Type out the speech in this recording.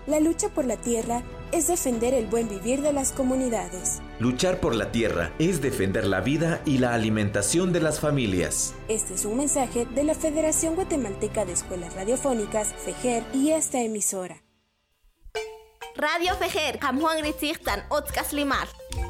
La lucha por la tierra es defender el buen vivir de las comunidades. Luchar por la tierra es defender la vida y la alimentación de las familias. Este es un mensaje de la Federación Guatemalteca de Escuelas Radiofónicas, FEGER, y esta emisora. Radio FEGER, Juan Gritzigtan, Otzkas Limar.